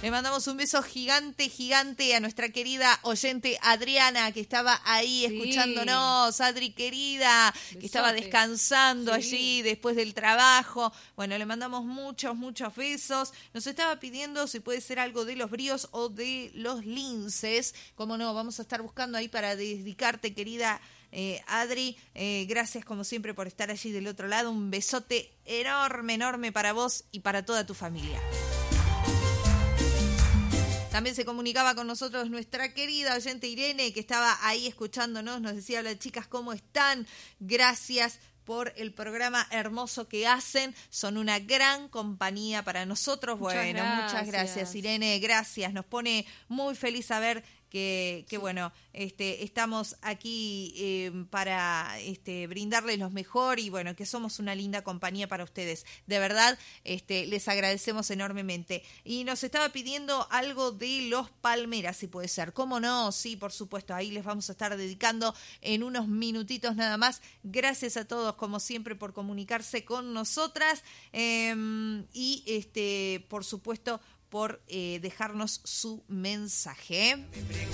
Le mandamos un beso gigante, gigante a nuestra querida oyente Adriana, que estaba ahí escuchándonos. Adri, querida, Besote. que estaba descansando allí después del trabajo. Bueno, le mandamos muchos, muchos besos. Nos estaba pidiendo si puede ser algo de los bríos o de los linces. Como no, vamos a estar buscando ahí para dedicarte, querida Adri. Gracias como siempre por estar allí del otro lado. Un besote enorme, enorme para vos y para toda tu familia. También se comunicaba con nosotros nuestra querida oyente Irene, que estaba ahí escuchándonos. Nos decía: hola chicas, ¿cómo están? Gracias por el programa hermoso que hacen. Son una gran compañía para nosotros. Muchas gracias, Irene. Gracias. Nos pone muy feliz saber que bueno, estamos aquí para brindarles lo mejor y bueno, que somos una linda compañía para ustedes. De verdad, les agradecemos enormemente. Y nos estaba pidiendo algo de Los Palmeras, si puede ser. ¿Cómo no? Sí, por supuesto. Ahí les vamos a estar dedicando en unos minutitos nada más. Gracias a todos, como siempre, por comunicarse con nosotras y, por supuesto, por dejarnos su mensaje.